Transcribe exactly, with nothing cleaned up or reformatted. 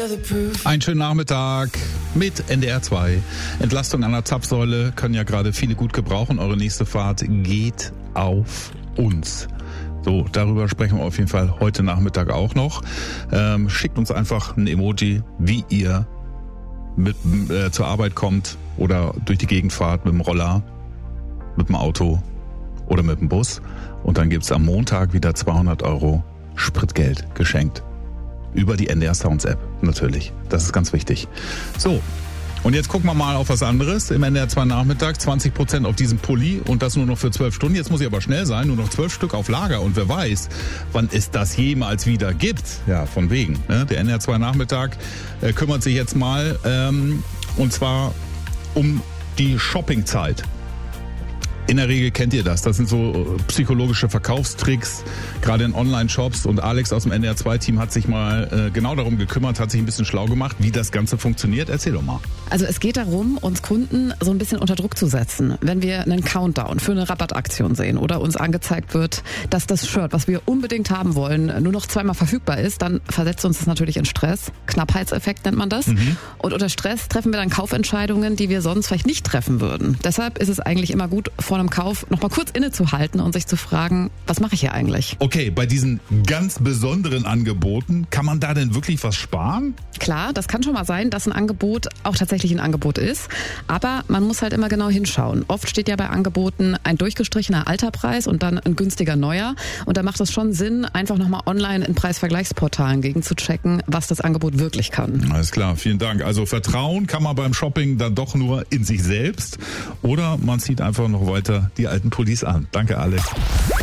Einen schönen Nachmittag mit N D R zwei. Entlastung an der Zapfsäule können ja gerade viele gut gebrauchen. Eure nächste Fahrt geht auf uns. So, darüber sprechen wir auf jeden Fall heute Nachmittag auch noch. Ähm, schickt uns einfach ein Emoji, wie ihr mit äh, zur Arbeit kommt oder durch die Gegend fahrt mit dem Roller, mit dem Auto oder mit dem Bus. Und dann gibt's am Montag wieder zweihundert Euro Spritgeld geschenkt. Über die N D R Sounds App natürlich. Das ist ganz wichtig. So, und jetzt gucken wir mal auf was anderes. Im N D R zwei Nachmittag zwanzig Prozent auf diesem Pulli und das nur noch für zwölf Stunden. Jetzt muss ich aber schnell sein, nur noch zwölf Stück auf Lager. Und wer weiß, wann es das jemals wieder gibt. Ja, von wegen. Ne? Der N D R zwei Nachmittag äh, kümmert sich jetzt mal ähm, und zwar um die Shoppingzeit. In der Regel kennt ihr das. Das sind so psychologische Verkaufstricks, gerade in Online-Shops. Und Alex aus dem N D R zwei Team hat sich mal äh, genau darum gekümmert, hat sich ein bisschen schlau gemacht, wie das Ganze funktioniert. Erzähl doch mal. Also es geht darum, uns Kunden so ein bisschen unter Druck zu setzen. Wenn wir einen Countdown für eine Rabattaktion sehen oder uns angezeigt wird, dass das Shirt, was wir unbedingt haben wollen, nur noch zweimal verfügbar ist, dann versetzt uns das natürlich in Stress. Knappheitseffekt nennt man das. Mhm. Und unter Stress treffen wir dann Kaufentscheidungen, die wir sonst vielleicht nicht treffen würden. Deshalb ist es eigentlich immer gut, vor einem Kauf noch mal kurz innezuhalten und sich zu fragen, was mache ich hier eigentlich? Okay, bei diesen ganz besonderen Angeboten, kann man da denn wirklich was sparen? Klar, das kann schon mal sein, dass ein Angebot auch tatsächlich ein Angebot ist, aber man muss halt immer genau hinschauen. Oft steht ja bei Angeboten ein durchgestrichener alter Preis und dann ein günstiger neuer und da macht es schon Sinn, einfach noch mal online in Preisvergleichsportalen gegenzuchecken, was das Angebot wirklich kann. Alles klar, vielen Dank. Also vertrauen kann man beim Shopping dann doch nur in sich selbst oder man zieht einfach noch weiter die alten Pullis an. Danke, Alex.